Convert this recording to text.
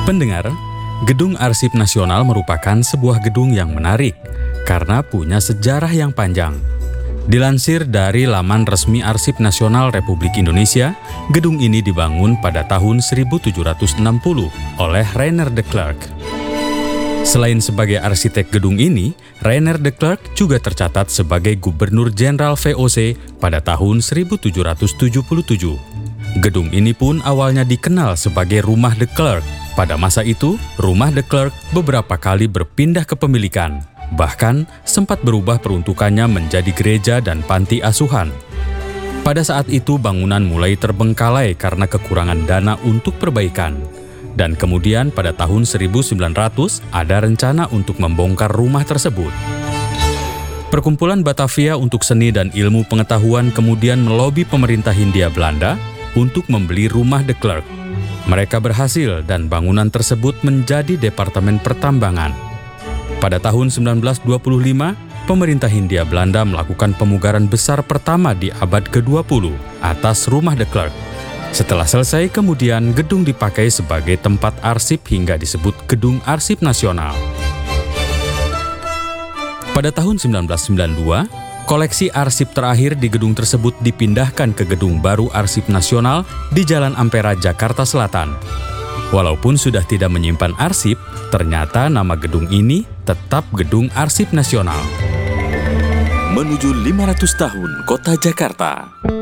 Pendengar, Gedung Arsip Nasional merupakan sebuah gedung yang menarik karena punya sejarah yang panjang. Dilansir dari laman resmi Arsip Nasional Republik Indonesia, gedung ini dibangun pada tahun 1760 oleh Rainer de Klerk. Selain sebagai arsitek gedung ini, Rainer de Klerk juga tercatat sebagai Gubernur Jenderal VOC pada tahun 1777. Gedung ini pun awalnya dikenal sebagai Rumah de Klerk. Pada masa itu, Rumah de Klerk beberapa kali berpindah kepemilikan, bahkan sempat berubah peruntukannya menjadi gereja dan panti asuhan. Pada saat itu, bangunan mulai terbengkalai karena kekurangan dana untuk perbaikan. Dan kemudian pada tahun 1900 ada rencana untuk membongkar rumah tersebut. Perkumpulan Batavia untuk Seni dan Ilmu Pengetahuan kemudian melobi pemerintah Hindia Belanda untuk membeli Rumah de Klerk. Mereka berhasil dan bangunan tersebut menjadi Departemen Pertambangan. Pada tahun 1925, pemerintah Hindia Belanda melakukan pemugaran besar pertama di abad ke-20 atas Rumah de Klerk. Setelah selesai, kemudian gedung dipakai sebagai tempat arsip hingga disebut Gedung Arsip Nasional. Pada tahun 1992, koleksi arsip terakhir di gedung tersebut dipindahkan ke Gedung Baru Arsip Nasional di Jalan Ampera, Jakarta Selatan. Walaupun sudah tidak menyimpan arsip, ternyata nama gedung ini tetap Gedung Arsip Nasional. Menuju 500 tahun Kota Jakarta.